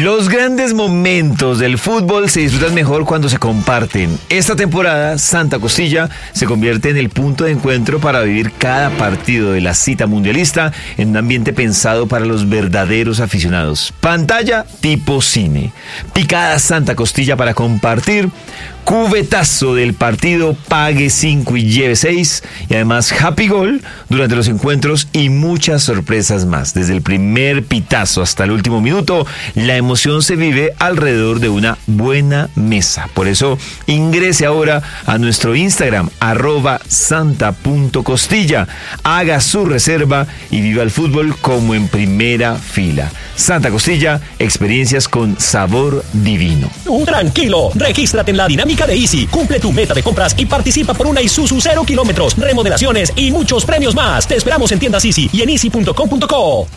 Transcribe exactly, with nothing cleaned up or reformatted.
Los grandes momentos del fútbol se disfrutan mejor cuando se comparten. Esta temporada, Santa Costilla se convierte en el punto de encuentro para vivir cada partido de la cita mundialista en un ambiente pensado para los verdaderos aficionados. Pantalla tipo cine, picada Santa Costilla para compartir, cubetazo del partido, pague cinco y lleve seis, y además Happy Goal durante los encuentros y muchas sorpresas más. Desde el primer pitazo hasta el último minuto, la emoción se vive alrededor de una buena mesa. Por eso ingrese ahora a nuestro Instagram, arroba santa.costilla, haga su reserva y viva el fútbol como en primera fila. Santa Costilla, experiencias con sabor divino. Tranquilo, regístrate en la dinámica de Easy, cumple tu meta de compras y participa por una Isuzu cero kilómetros, remodelaciones y muchos premios más. Te esperamos en tiendas Easy y en easy punto com punto co.